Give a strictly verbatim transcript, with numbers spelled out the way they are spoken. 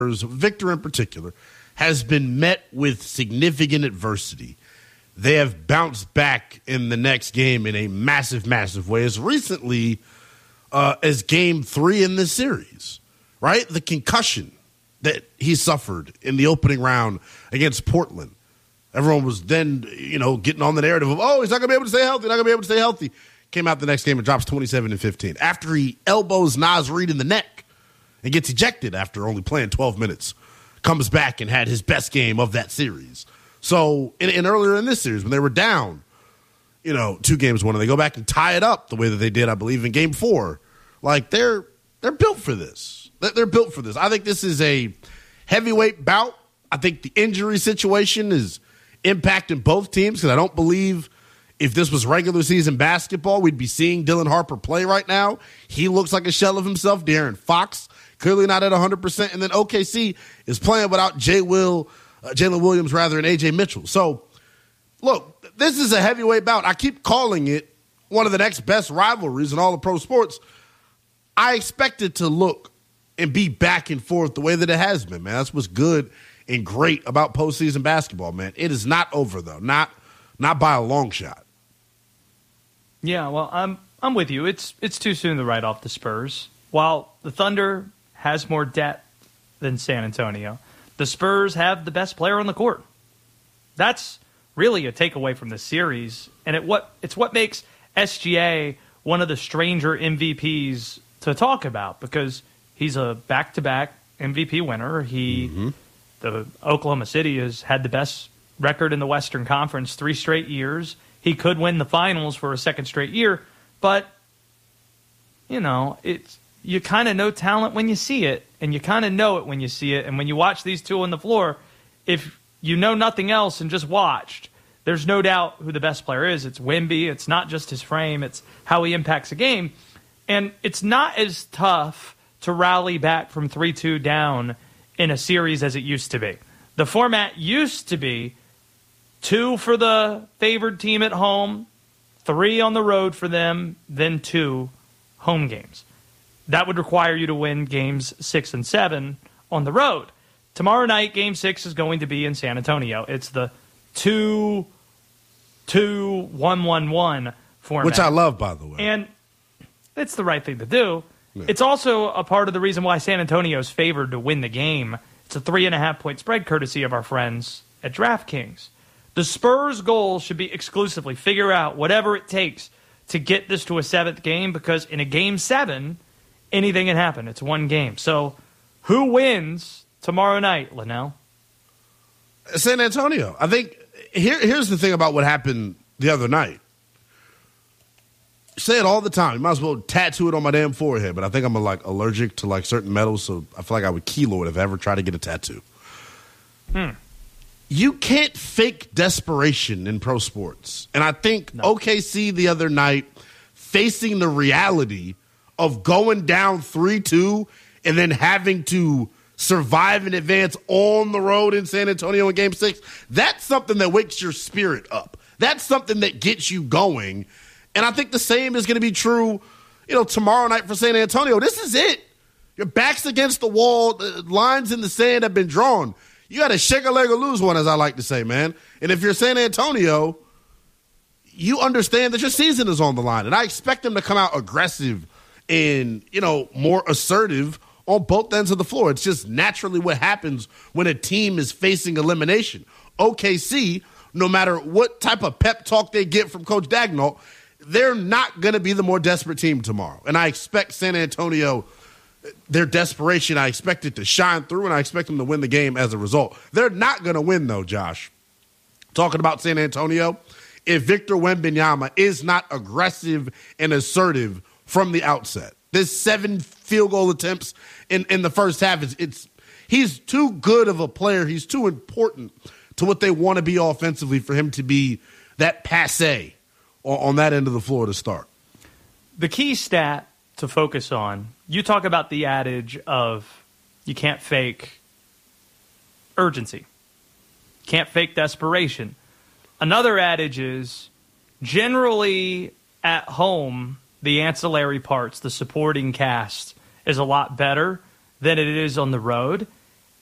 Victor in particular, has been met with significant adversity. They have bounced back in the next game in a massive, massive way, as recently uh, as game three in this series, right? The concussion that he suffered in the opening round against Portland. Everyone was then, you know, getting on the narrative of, oh, he's not going to be able to stay healthy, not going to be able to stay healthy. Came out the next game and drops twenty-seven and fifteen. After he elbows Naz Reid in the neck and gets ejected after only playing twelve minutes, comes back and had his best game of that series. So, in, in earlier in this series, when they were down, you know, two games one, and they go back and tie it up the way that they did, I believe, in game four. Like, they're they're built for this. They're built for this. I think this is a heavyweight bout. I think the injury situation is impacting both teams, because I don't believe if this was regular season basketball, we'd be seeing Dylan Harper play right now. He looks like a shell of himself. De'Aaron Fox, clearly not at one hundred percent. And then O K C is playing without Jay Will, uh, Jalen Williams, rather, and A J Mitchell. So, look, this is a heavyweight bout. I keep calling it one of the next best rivalries in all of pro sports. I expect it to look and be back and forth the way that it has been, man. That's what's good and great about postseason basketball, man. It is not over, though. Not not by a long shot. Yeah, well, I'm I'm with you. It's it's too soon to write off the Spurs. While the Thunder has more depth than San Antonio, the Spurs have the best player on the court. That's really a takeaway from the series, and it what it's what makes S G A one of the stranger M V Ps to talk about, because he's a back-to-back M V P winner. He mm-hmm. the Oklahoma City has had the best record in the Western Conference three straight years. He could win the finals for a second straight year, but, you know, it's you kind of know talent when you see it, and you kind of know it when you see it. And when you watch these two on the floor, if you know nothing else and just watched, there's no doubt who the best player is. It's Wemby. It's not just his frame. It's how he impacts a game. And it's not as tough to rally back from three two down in a series as it used to be. The format used to be two for the favored team at home, three on the road for them, then two home games. That would require you to win games six and seven on the road. Tomorrow night, game six is going to be in San Antonio. It's the two, two, one, one, one format. Which I love, by the way. And it's the right thing to do. Yeah. It's also a part of the reason why San Antonio is favored to win the game. It's a three and a half point spread courtesy of our friends at DraftKings. The Spurs' goal should be exclusively figure out whatever it takes to get this to a seventh game, because in a game seven, anything can happen. It's one game. So who wins tomorrow night, Linnell? San Antonio. I think here, here's the thing about what happened the other night. Say it all the time. You might as well tattoo it on my damn forehead, but I think I'm like allergic to like certain metals, so I feel like I would kilo it if I ever tried to get a tattoo. Hmm. You can't fake desperation in pro sports. And I think no. O K C the other night, facing the reality of going down three two and then having to survive and advance on the road in San Antonio in game six, that's something that wakes your spirit up. That's something that gets you going. And I think the same is going to be true, you know, tomorrow night for San Antonio. This is it. Your back's against the wall. The lines in the sand have been drawn. You got to shake a leg or lose one, as I like to say, man. And if you're San Antonio, you understand that your season is on the line. And I expect them to come out aggressive and, you know, more assertive on both ends of the floor. It's just naturally what happens when a team is facing elimination. O K C, no matter what type of pep talk they get from Coach Daigneault, they're not going to be the more desperate team tomorrow. And I expect San Antonio, their desperation, I expect it to shine through, and I expect them to win the game as a result. They're not going to win, though, Josh. Talking about San Antonio, if Victor Wembanyama is not aggressive and assertive from the outset. This seven field goal attempts in, in the first half, is it's he's too good of a player. He's too important to what they want to be offensively for him to be that passe on, on that end of the floor to start. The key stat to focus on, you talk about the adage of you can't fake urgency. Can't fake desperation. Another adage is generally at home, the ancillary parts, the supporting cast, is a lot better than it is on the road.